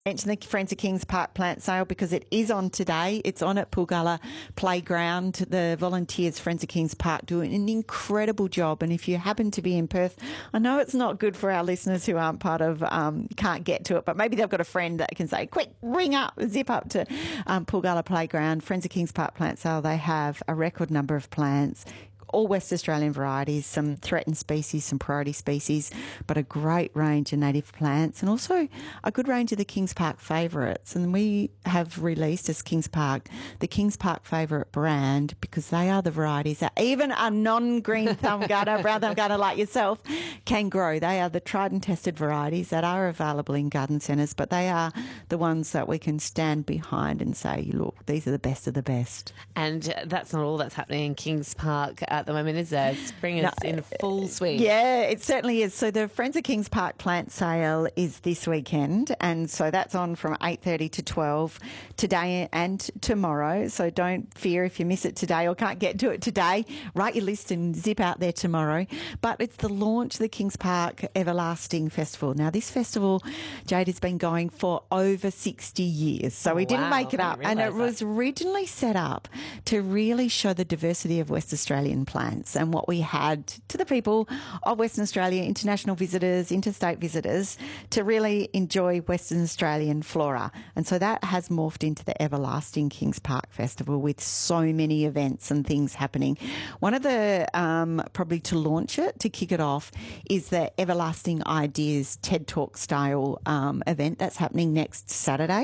Mention the Friends of Kings Park plant sale because it is on today. It's on at Pulgala Playground. The volunteers, Friends of Kings Park, do an incredible job. And if you happen to be in Perth, I know it's not good for our listeners who aren't part of, can't get to it, but maybe they've got a friend that can say, quick, zip up to Pulgala Playground, Friends of Kings Park plant sale. They have a record number of plants, all West Australian varieties, some threatened species, some priority species, but a great range of native plants and also a good range of the Kings Park favourites. And we have released as Kings Park the Kings Park favourite brand because they are the varieties that even a non-green thumb gardener, brown thumb gardener like yourself can grow. They are the tried and tested varieties that are available in garden centres, but they are the ones that we can stand behind and say, look, these are the best of the best. And that's not all that's happening in Kings Park at the moment, is there? Spring is in full swing. Yeah, it certainly is. So the Friends of Kings Park plant sale is this weekend, and so that's on from 8:30 to 12 today and tomorrow. So don't fear if you miss it today or can't get to it today. Write your list and zip out there tomorrow. But it's the launch of the Kings Park Everlasting Festival. Now, this festival, Jade, has been going for over 60 years. So we didn't make it up. And it was originally set up to really show the diversity of West Australian plants and what we had to the people of Western Australia, international visitors, interstate visitors, to really enjoy Western Australian flora. And so that has morphed into the Everlasting Kings Park Festival with so many events and things happening. One of the, probably to launch it, to kick it off, is the Everlasting Ideas TED Talk style event that's happening next Saturday.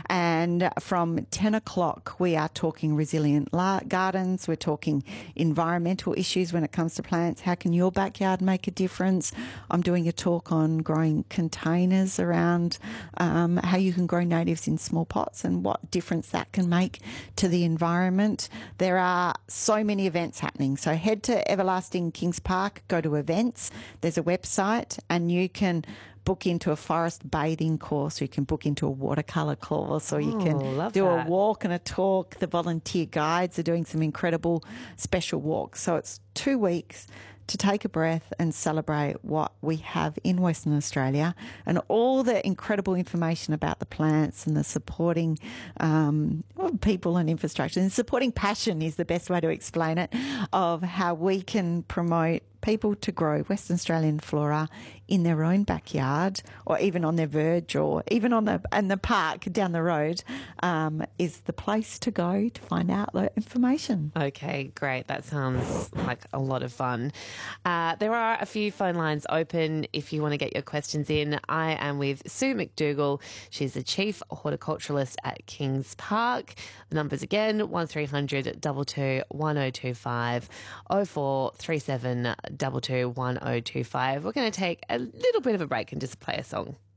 And from 10 o'clock, we are talking resilient gardens. We're talking environmental issues when it comes to plants. How can your backyard make a difference? I'm doing a talk on growing containers around how you can grow natives in small pots and what difference that can make to the environment. There are so many events happening. So head to Everlasting Kings Park, go to events. There's a website and you can book into a forest bathing course, or you can book into a watercolour course, or you can do a walk and a talk. The volunteer guides are doing some incredible special walks. So it's 2 weeks to take a breath and celebrate what we have in Western Australia and all the incredible information about the plants and the supporting people and infrastructure. And supporting passion is the best way to explain it, of how we can promote people to grow Western Australian flora in their own backyard, or even on their verge, or even on the park down the road, is the place to go to find out the information. Okay, great. That sounds like a lot of fun. There are a few phone lines open if you want to get your questions in. I am with Sue McDougall. She's the Chief Horticulturalist at Kings Park. The numbers again, 1300 22 1025, 0437 22 1025. We're going to take a little bit of a break and just play a song.